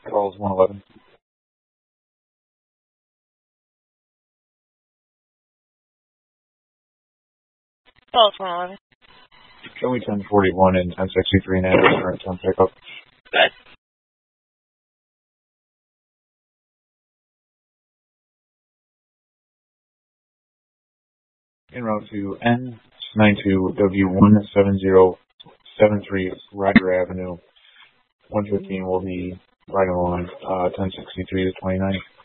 Calls 111. Calls 111. Joey 1041 and 1063 and current time pickup. En route to N92W17073 Ryder Avenue. 115 will be right along 1063 to 29.